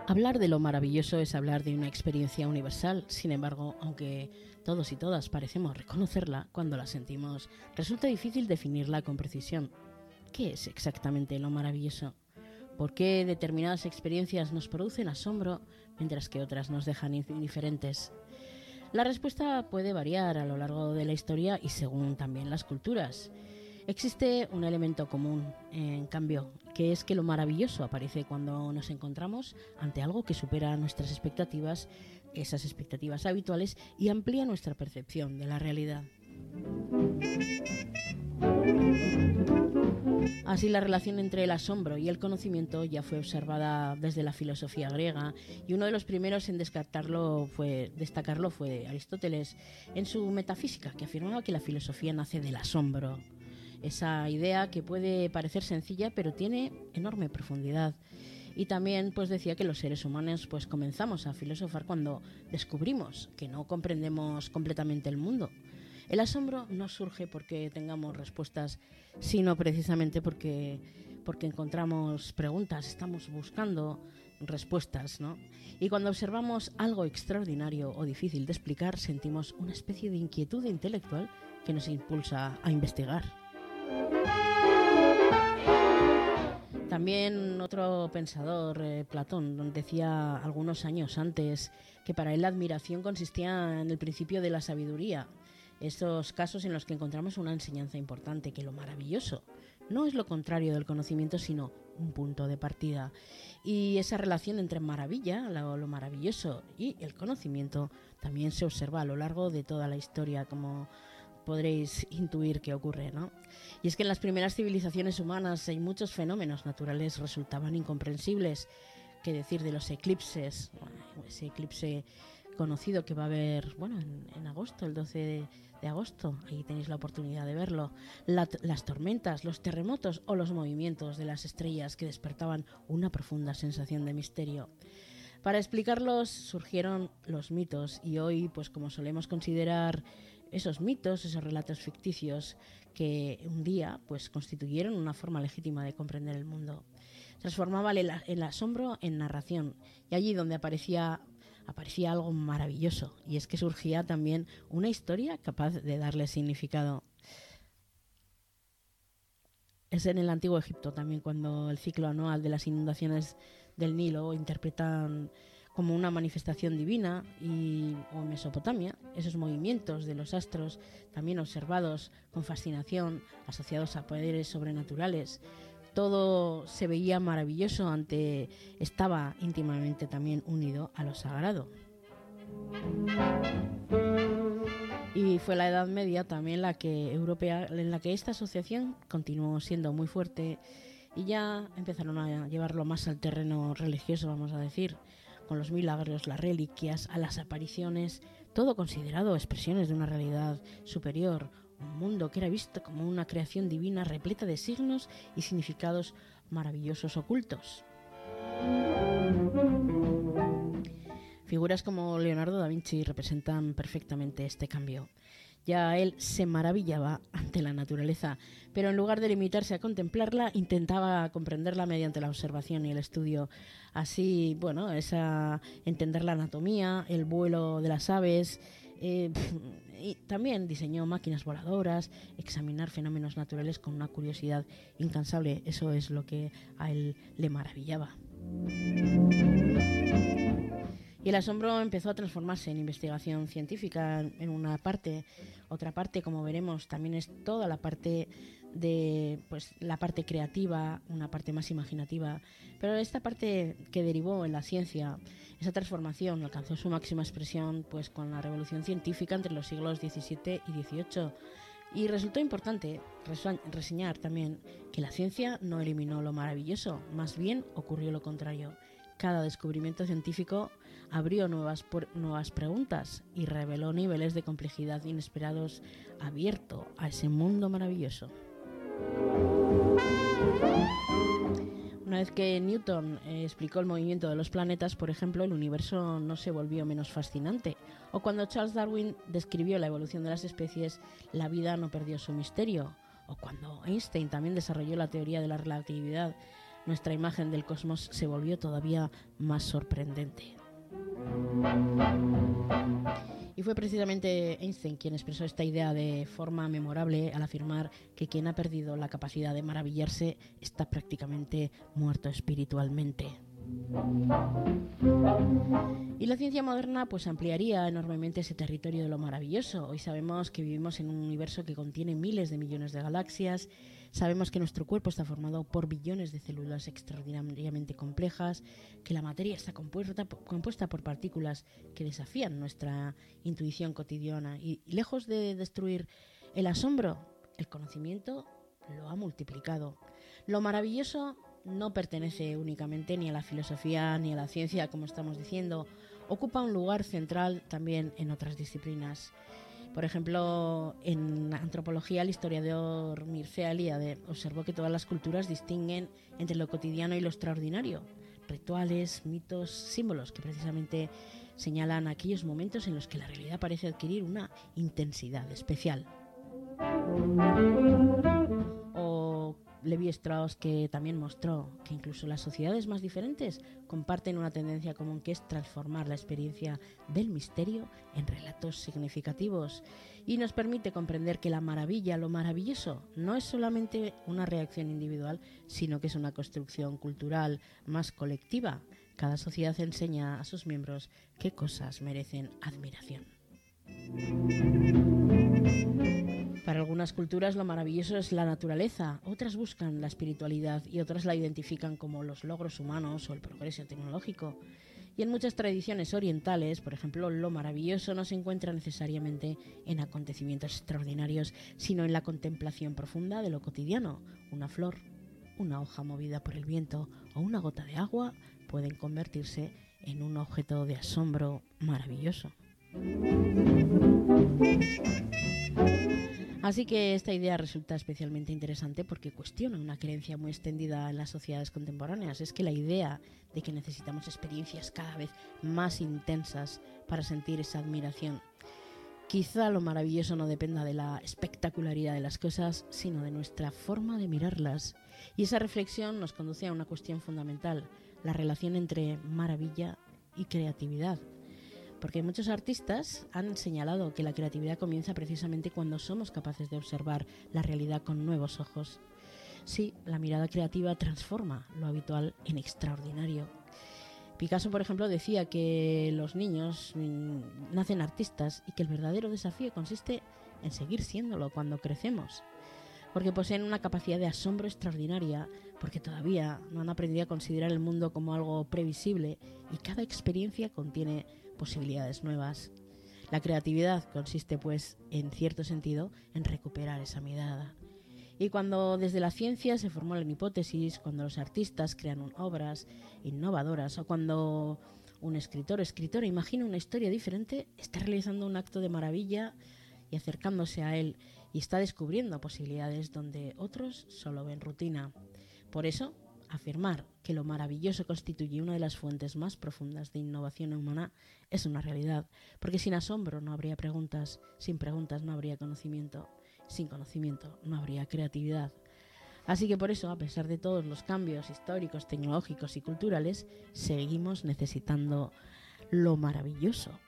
Hablar de lo maravilloso es hablar de una experiencia universal. Sin embargo, aunque todos y todas parecemos reconocerla, cuando la sentimos, resulta difícil definirla con precisión. ¿Qué es exactamente lo maravilloso? ¿Por qué determinadas experiencias nos producen asombro, mientras que otras nos dejan indiferentes? La respuesta puede variar a lo largo de la historia y según también las culturas. Existe un elemento común, en cambio, que es que lo maravilloso aparece cuando nos encontramos ante algo que supera nuestras expectativas, esas expectativas habituales, y amplía nuestra percepción de la realidad. Así, la relación entre el asombro y el conocimiento ya fue observada desde la filosofía griega, y uno de los primeros en destacarlo fue Aristóteles en su Metafísica, que afirmaba que la filosofía nace del asombro. Esa idea que puede parecer sencilla pero tiene enorme profundidad. Y también decía que los seres humanos comenzamos a filosofar cuando descubrimos que no comprendemos completamente el mundo. El asombro no surge porque tengamos respuestas, sino precisamente porque encontramos preguntas, estamos buscando respuestas, ¿no? Y cuando observamos algo extraordinario o difícil de explicar, sentimos una especie de inquietud intelectual que nos impulsa a investigar. También otro pensador, Platón, decía algunos años antes que para él la admiración consistía en el principio de la sabiduría. Estos casos en los que encontramos una enseñanza importante, que lo maravilloso no es lo contrario del conocimiento, sino un punto de partida. Y esa relación entre maravilla, lo maravilloso, y el conocimiento también se observa a lo largo de toda la historia, como podréis intuir que ocurre, ¿no? Y es que en las primeras civilizaciones humanas hay muchos fenómenos naturales resultaban incomprensibles. ¿Qué decir de los eclipses? Ese eclipse conocido que va a haber en agosto, el 12 de agosto, ahí tenéis la oportunidad de verlo. Las tormentas, los terremotos o los movimientos de las estrellas que despertaban una profunda sensación de misterio. Para explicarlos surgieron los mitos y hoy, como solemos considerar esos mitos, esos relatos ficticios que un día constituyeron una forma legítima de comprender el mundo. Transformaba el asombro en narración, y allí donde aparecía algo maravilloso, y es que surgía también una historia capaz de darle significado. Es en el antiguo Egipto también cuando el ciclo anual de las inundaciones del Nilo interpretan como una manifestación divina, o en Mesopotamia, esos movimientos de los astros también observados con fascinación, asociados a poderes sobrenaturales. Todo se veía maravilloso, estaba íntimamente también unido a lo sagrado. Y fue la Edad Media también europea en la que esta asociación continuó siendo muy fuerte, y ya empezaron a llevarlo más al terreno religioso, vamos a decir, con los milagros, las reliquias, a las apariciones, todo considerado expresiones de una realidad superior, un mundo que era visto como una creación divina repleta de signos y significados maravillosos ocultos. Figuras como Leonardo da Vinci representan perfectamente este cambio. Ya él se maravillaba ante la naturaleza, pero en lugar de limitarse a contemplarla, intentaba comprenderla mediante la observación y el estudio. Así, entender la anatomía, el vuelo de las aves, y también diseñó máquinas voladoras, examinar fenómenos naturales con una curiosidad incansable. Eso es lo que a él le maravillaba. Y el asombro empezó a transformarse en investigación científica en una parte. Otra parte, como veremos, también es toda la parte la parte creativa, una parte más imaginativa. Pero esta parte que derivó en la ciencia, esa transformación alcanzó su máxima expresión con la revolución científica entre los siglos XVII y XVIII. Y resultó importante reseñar también que la ciencia no eliminó lo maravilloso, más bien ocurrió lo contrario. Cada descubrimiento científico abrió nuevas preguntas y reveló niveles de complejidad inesperados, abierto a ese mundo maravilloso. Una vez que Newton explicó el movimiento de los planetas, por ejemplo, el universo no se volvió menos fascinante. O cuando Charles Darwin describió la evolución de las especies, la vida no perdió su misterio. O cuando Einstein también desarrolló la teoría de la relatividad, nuestra imagen del cosmos se volvió todavía más sorprendente. Y fue precisamente Einstein quien expresó esta idea de forma memorable al afirmar que quien ha perdido la capacidad de maravillarse está prácticamente muerto espiritualmente. Y la ciencia moderna pues ampliaría enormemente ese territorio de lo maravilloso. Hoy sabemos que vivimos en un universo que contiene miles de millones de galaxias. Sabemos que nuestro cuerpo está formado por billones de células extraordinariamente complejas, que la materia está compuesta por partículas que desafían nuestra intuición cotidiana. Y lejos de destruir el asombro, el conocimiento lo ha multiplicado. Lo maravilloso no pertenece únicamente ni a la filosofía ni a la ciencia, como estamos diciendo. Ocupa un lugar central también en otras disciplinas. Por ejemplo, en antropología, el historiador Mircea Eliade observó que todas las culturas distinguen entre lo cotidiano y lo extraordinario. Rituales, mitos, símbolos que precisamente señalan aquellos momentos en los que la realidad parece adquirir una intensidad especial. O Levi Strauss, que también mostró que incluso las sociedades más diferentes comparten una tendencia común, que es transformar la experiencia del misterio en relatos significativos, y nos permite comprender que la maravilla, lo maravilloso, no es solamente una reacción individual, sino que es una construcción cultural más colectiva. Cada sociedad enseña a sus miembros qué cosas merecen admiración. Para algunas culturas lo maravilloso es la naturaleza, otras buscan la espiritualidad y otras la identifican como los logros humanos o el progreso tecnológico. Y en muchas tradiciones orientales, por ejemplo, lo maravilloso no se encuentra necesariamente en acontecimientos extraordinarios, sino en la contemplación profunda de lo cotidiano. Una flor, una hoja movida por el viento o una gota de agua pueden convertirse en un objeto de asombro maravilloso. Así que esta idea resulta especialmente interesante porque cuestiona una creencia muy extendida en las sociedades contemporáneas. Es que la idea de que necesitamos experiencias cada vez más intensas para sentir esa admiración. Quizá lo maravilloso no dependa de la espectacularidad de las cosas, sino de nuestra forma de mirarlas. Y esa reflexión nos conduce a una cuestión fundamental, la relación entre maravilla y creatividad. Porque muchos artistas han señalado que la creatividad comienza precisamente cuando somos capaces de observar la realidad con nuevos ojos. Sí, la mirada creativa transforma lo habitual en extraordinario. Picasso, por ejemplo, decía que los niños nacen artistas y que el verdadero desafío consiste en seguir siéndolo cuando crecemos. Porque poseen una capacidad de asombro extraordinaria, porque todavía no han aprendido a considerar el mundo como algo previsible y cada experiencia contiene posibilidades nuevas. La creatividad consiste, pues, en cierto sentido, en recuperar esa mirada. Y cuando desde la ciencia se formulan hipótesis, cuando los artistas crean obras innovadoras o cuando un escritor o escritora imagina una historia diferente, está realizando un acto de maravilla y acercándose a él, y está descubriendo posibilidades donde otros solo ven rutina. Por eso, afirmar que lo maravilloso constituye una de las fuentes más profundas de innovación humana es una realidad, porque sin asombro no habría preguntas, sin preguntas no habría conocimiento, sin conocimiento no habría creatividad. Así que por eso, a pesar de todos los cambios históricos, tecnológicos y culturales, seguimos necesitando lo maravilloso.